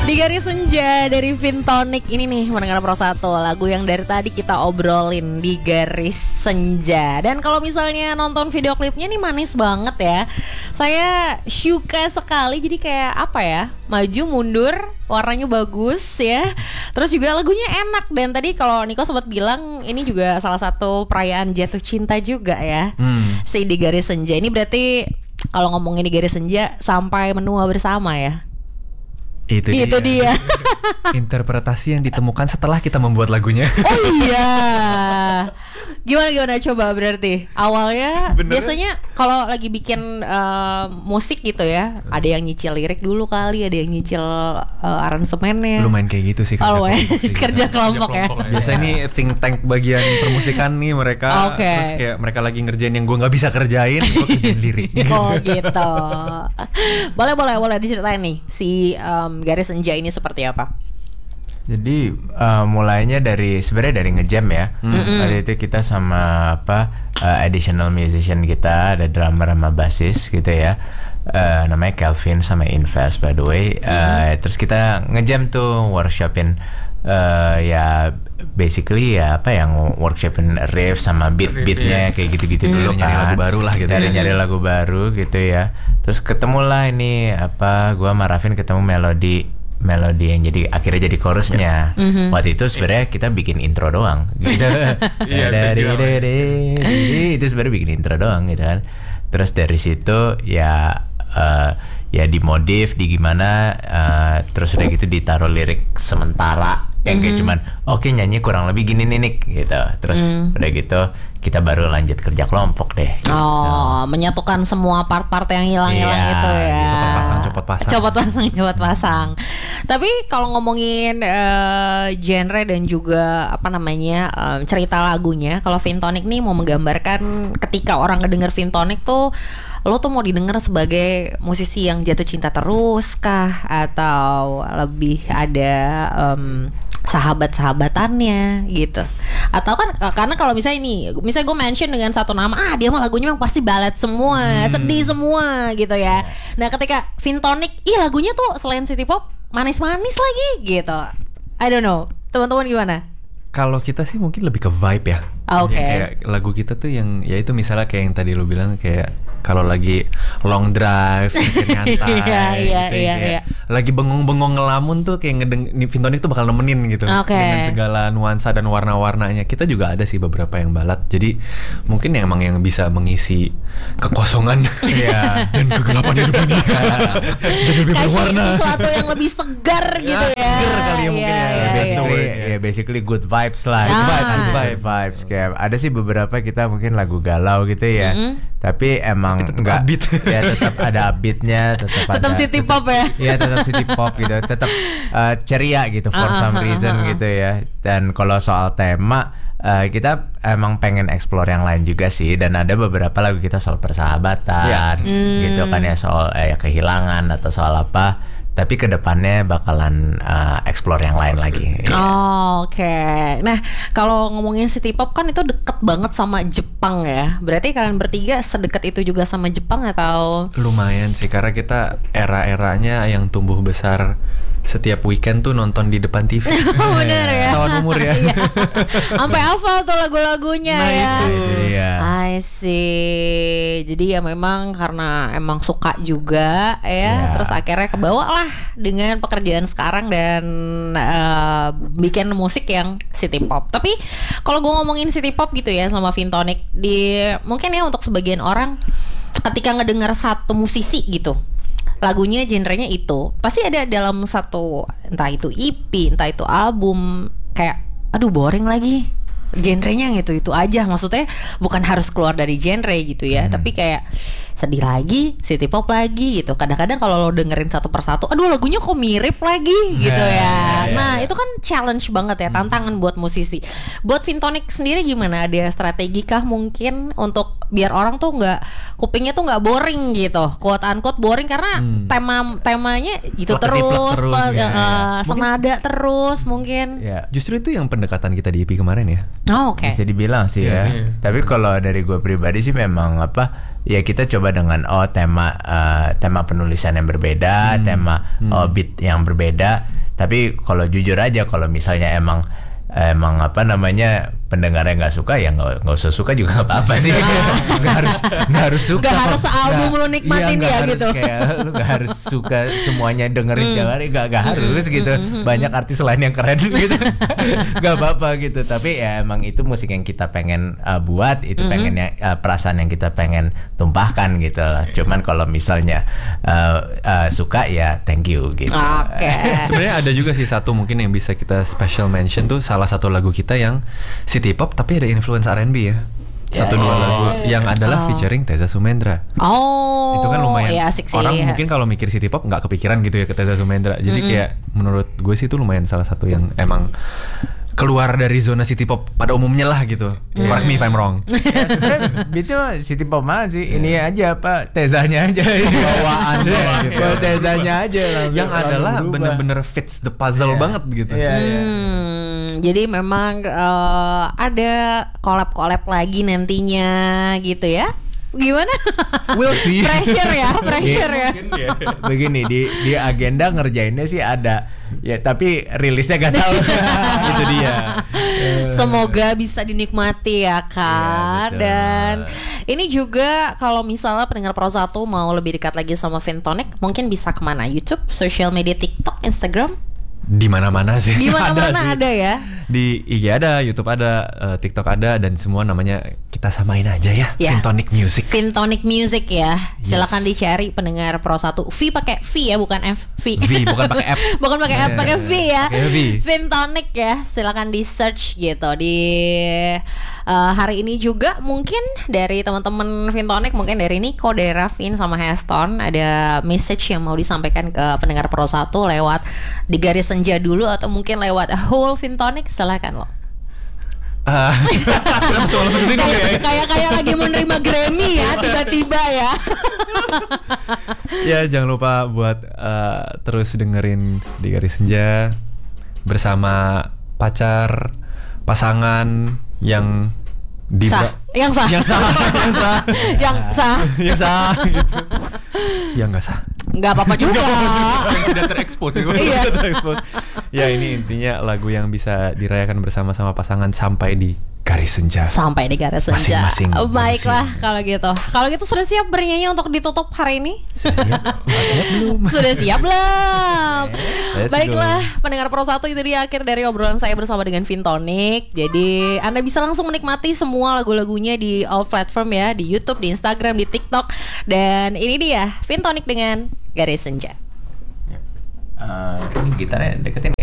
Di Garis Senja dari Fintonic ini nih mendengar Pro 1, lagu yang dari tadi kita obrolin di Garis Senja. Dan kalau misalnya nonton video klipnya nih manis banget ya. Saya suka sekali, jadi kayak apa ya, maju mundur, warnanya bagus ya. Terus juga lagunya enak. Dan tadi kalau Niko sempat bilang ini juga salah satu perayaan jatuh cinta juga ya. Si Di Garis Senja ini berarti kalau ngomongin Di Garis Senja sampai menua bersama ya. Itu dia. Interpretasi yang ditemukan setelah kita membuat lagunya. Oh iya. Gimana coba berarti awalnya bener? Biasanya kalau lagi bikin musik gitu ya, ada yang nyicil lirik dulu kali, ada yang nyicil aransemennya. Lumayan kayak gitu sih kerja kelompok ya. Biasa ini think tank bagian permusikan nih mereka. Terus kayak mereka lagi ngerjain yang gue nggak bisa kerjain, gue kerjain lirik. Oh gitu. Boleh diceritain nih si Garis Senja ini seperti apa? Jadi mulainya sebenarnya dari ngejam ya. Waktu itu kita sama additional musician kita, ada drummer sama bassist gitu ya. Namanya Kelvin sama Invest by the way. Terus kita ngejam tuh, workshopin ya basically ya yang workshopin riff sama beatnya kayak gitu-gitu dulu kan. Nyari lagu baru lah gitu. Nyari lagu baru gitu ya. Terus ketemulah ini gua sama Rafin ketemu melodi yang jadi akhirnya jadi chorusnya. Waktu itu sebenarnya kita bikin intro doang gitu. Itu sebenarnya bikin intro doang gitu kan. Terus dari situ ya dimodif gimana, terus udah gitu ditaruh lirik sementara yang kayak cuman nyanyi kurang lebih gini nih gitu. Terus udah gitu kita baru lanjut kerja kelompok deh gitu. Menyatukan semua part-part yang hilang-hilang itu ya. Copot pasang. Tapi kalau ngomongin genre dan juga cerita lagunya, kalau Fintonic nih mau menggambarkan ketika orang ngedenger Fintonic tuh, lo tuh mau didengar sebagai musisi yang jatuh cinta terus kah, atau lebih ada sahabat-sahabatannya gitu? Atau kan karena kalau misalnya gue mention dengan satu nama, dia mah lagunya memang pasti ballad semua, sedih semua gitu ya. Nah ketika Fintonic, lagunya tuh selain city pop manis-manis lagi gitu. I don't know, teman-teman gimana? Kalau kita sih mungkin lebih ke vibe ya. Kayak lagu kita tuh yang ya itu misalnya kayak yang tadi lu bilang, kayak kalau lagi long drive nyantai iya. Lagi bengong-bengong ngelamun tuh kayak Fintonic tuh bakal nemenin gitu. Dengan segala nuansa dan warna-warnanya. Kita juga ada sih beberapa yang ballad. Jadi mungkin emang yang bisa mengisi kekosongan dan kegelapan hidup ini. Jadi lebih berwarna. Kasih sesuatu yang lebih segar gitu ya. Segar kali ya mungkin ya. Basically good vibes lah. Good vibes. Kayak ada sih beberapa kita mungkin lagu galau gitu ya. Tapi emang enggak beat. Ya tetap ada beatnya, tetap city pop ya. Iya tetap city pop gitu, tetap ceria gitu for some reason gitu ya. Dan kalau soal tema kita emang pengen explore yang lain juga sih, dan ada beberapa lagu kita soal persahabatan gitu kan ya, soal kehilangan atau soal apa. Tapi kedepannya bakalan explore yang lain lagi. Oke. Nah, kalau ngomongin city pop kan itu deket banget sama Jepang ya. Berarti kalian bertiga sedekat itu juga sama Jepang atau? Lumayan sih, karena kita era-eranya yang tumbuh besar setiap weekend tuh nonton di depan TV. Bener ya. Tawan umur ya. Sampai hafal tuh lagu-lagunya ya. Itu dia. I see. Jadi ya memang karena emang suka juga ya. Terus akhirnya kebawa lah dengan pekerjaan sekarang dan bikin musik yang city pop. Tapi kalau gue ngomongin city pop gitu ya sama Fintonic, mungkin ya untuk sebagian orang ketika ngedengar satu musisi gitu, lagunya genrenya itu pasti ada dalam satu, entah itu EP, entah itu album, kayak aduh boring lagi, genrenya yang itu aja. Maksudnya bukan harus keluar dari genre gitu ya, tapi kayak sedih lagi, city pop lagi gitu. Kadang-kadang kalau lo dengerin satu persatu, aduh lagunya kok mirip lagi gitu ya. Nah itu kan challenge banget ya, tantangan buat musisi. Buat Fintonic sendiri gimana? Ada strategi kah mungkin untuk biar orang tuh kupingnya tuh nggak boring gitu, quote unquote boring, karena temanya itu terus senada terus mungkin. Justru itu yang pendekatan kita di EP kemarin ya. Oke. Bisa dibilang sih ya. Tapi kalau dari gue pribadi sih memang ya kita coba dengan tema penulisan yang berbeda, tema beat yang berbeda. Tapi kalau jujur aja, kalau misalnya emang apa namanya pendengarnya nggak suka, ya nggak usah suka juga nggak apa-apa sih. nggak harus suka, nggak harus album lu nikmatin ya gitu. Lu nggak harus suka semuanya dengerin nggak harus gitu. Banyak artis lain yang keren gitu, nggak apa-apa gitu. Tapi ya emang itu musik yang kita pengen buat, itu pengennya perasaan yang kita pengen tumpahkan gitu lah. Cuman kalau misalnya suka ya thank you gitu. Sebenarnya ada juga sih satu mungkin yang bisa kita special mention tuh, salah satu lagu kita yang city pop tapi ada influence R&B ya. Satu dua lagu yang adalah featuring Teza Sumendra. Itu kan lumayan. Asik sih, orang mungkin kalau mikir city pop nggak kepikiran gitu ya ke Teza Sumendra. Jadi kayak menurut gue sih itu lumayan salah satu yang emang keluar dari zona city pop pada umumnya lah gitu. Correct me if I'm wrong. Ya, sebenarnya itu city pop mana sih? Ini aja apa Tezanya aja. Bawaannya gitu. Tezanya aja yang adalah bener-bener fits the puzzle banget gitu. Jadi memang ada collab lagi nantinya gitu ya. Gimana? We'll see. Pressure ya. Begini di agenda ngerjainnya sih ada. Ya tapi rilisnya gak tahu. Itu dia. Semoga bisa dinikmati ya kan. Dan ini juga kalau misalnya pendengar Pro 1 mau lebih dekat lagi sama Fintonic, mungkin bisa kemana? YouTube, social media, TikTok, Instagram? Di mana-mana sih. Di mana-mana ada ya. Di IG ada, YouTube ada, TikTok ada, dan semua namanya kita samain aja ya. Fintonic Music. Fintonic Music ya. Silakan dicari pendengar Pro 1. V pakai V ya, bukan F. V bukan pakai F. Bukan pakai F, pakai V ya. V. Fintonic ya. Silakan di search gitu di hari ini juga mungkin dari teman-teman Fintonic, mungkin dari Nico, dari Rafin sama Heston ada message yang mau disampaikan ke pendengar Pro 1 lewat di garis senja dulu atau mungkin lewat whole Fintonic, silakan lo. Kayak lagi menerima Grammy ya tiba-tiba ya. Ya jangan lupa buat terus dengerin di garis senja bersama pasangan yang yang sah gitu. Yang nggak sah nggak apa-apa juga. Tidak terekspos ya. Ini intinya lagu yang bisa dirayakan bersama-sama pasangan sampai di garis senja. Masing-masing. Baiklah kalau gitu. Kalau gitu sudah siap bernyanyi untuk ditutup hari ini? Sudah siap belum? Baiklah, pendengar Pro 1, itu dia akhir dari obrolan saya bersama dengan Fintonic. Jadi Anda bisa langsung menikmati semua lagu-lagunya di all platform ya, di YouTube, di Instagram, di TikTok. Dan ini dia Fintonic dengan Garis Senja. Ini gitarnya deketin.